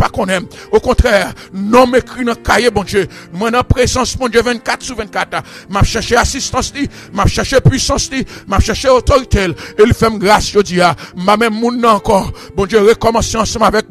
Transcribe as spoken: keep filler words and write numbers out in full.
pas connaître. Au contraire, non m'écrit dans cahier, bon Dieu. Moi, dans présence, mon Dieu, vingt-quatre sur vingt-quatre. M'a cherché assistance, m'a cherché puissance, m'a cherché autorité. Et il fait grâce, je dis, m'a même moun encore. Bon Dieu, recommencer ensemble avec